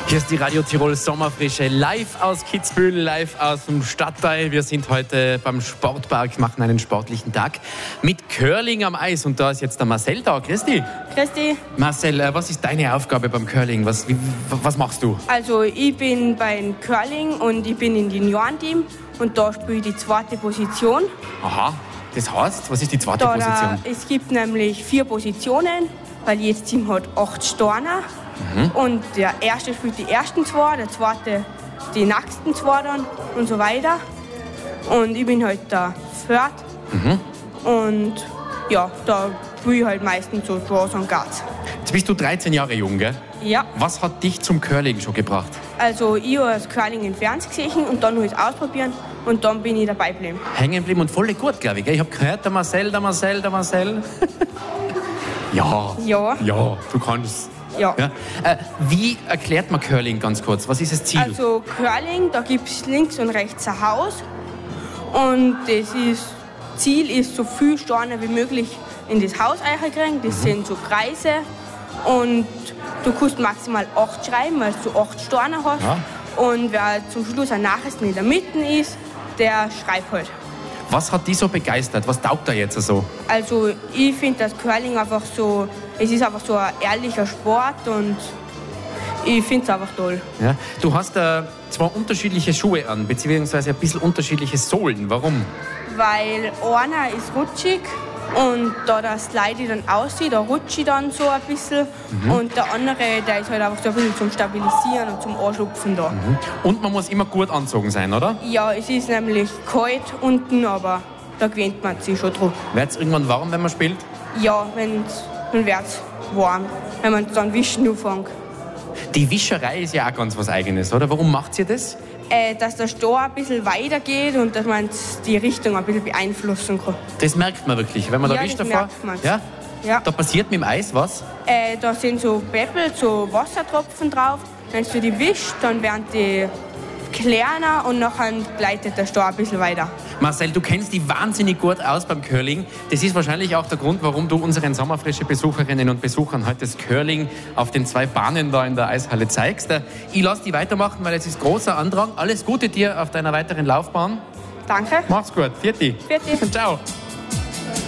Hier ist die Radio Tirol Sommerfrische, live aus Kitzbühel, live aus dem Stadtteil. Wir sind heute beim Sportpark, machen einen sportlichen Tag mit Curling am Eis. Und da ist jetzt der Marcel da. Grüß dich. Grüß dich. Marcel, was ist deine Aufgabe beim Curling? Was machst du? Also ich bin beim Curling und ich bin im Juniorenteam und da spiele ich die zweite Position. Aha, das heißt, was ist die zweite Position? Es gibt nämlich 4 Positionen, weil jedes Team hat 8 Storner. Und der erste spielt die ersten 2, der zweite die nächsten 2 dann und so weiter. Und ich bin halt der Viert. Und ja, da spiele ich halt meistens so Draws und Guards. Jetzt bist du 13 Jahre jung, gell? Ja. Was hat dich zum Curling schon gebracht? Also ich habe das Curling im Fernsehen gesehen und dann habe ich es ausprobieren und dann bin ich dabei geblieben. Hängen geblieben und voll gut, glaube ich. Gell? Ich habe gehört, der Marcel. Ja, du kannst. Ja. Wie erklärt man Curling ganz kurz? Was ist das Ziel? Also Curling, da gibt es links und rechts ein Haus und Ziel ist, so viel Steine wie möglich in das Haus reinkriegen. Das sind so Kreise und du kannst maximal 8 schreiben, weil du 8 Steine hast. Ja. Und wer zum Schluss am nachsten in der Mitte ist, der schreibt halt. Was hat dich so begeistert? Was taugt da jetzt so? Also ich finde das Curling einfach so, es ist einfach so ein ehrlicher Sport und ich finde es einfach toll. Ja. Du hast zwei unterschiedliche Schuhe an, beziehungsweise ein bisschen unterschiedliche Sohlen. Warum? Weil einer ist rutschig und da das Slide dann aussieht, da rutsche ich dann so ein bisschen. Und der andere, der ist halt einfach so ein bisschen zum Stabilisieren und zum Anschupfen da. Und man muss immer gut angezogen sein, oder? Ja, es ist nämlich kalt unten, aber da gewöhnt man sich schon dran. Wird es irgendwann warm, wenn man spielt? Ja, dann wird es warm, wenn man dann wischen anfängt. Die Wischerei ist ja auch ganz was Eigenes, oder? Warum macht ihr das? Dass der Stor ein bisschen weiter geht und dass man die Richtung ein bisschen beeinflussen kann. Das merkt man wirklich, wenn man da wischt davor. Ja? Ja. Da passiert mit dem Eis was? Da sind so Pebble, so Wassertropfen drauf. Wenn du die wischst, dann werden die kleiner und nachher gleitet der Stor ein bisschen weiter. Marcel, du kennst dich wahnsinnig gut aus beim Curling. Das ist wahrscheinlich auch der Grund, warum du unseren sommerfrische Besucherinnen und Besuchern heute das Curling auf den 2 Bahnen da in der Eishalle zeigst. Ich lasse dich weitermachen, weil es ist großer Andrang. Alles Gute dir auf deiner weiteren Laufbahn. Danke. Mach's gut. Vierte. Vierte. Ciao.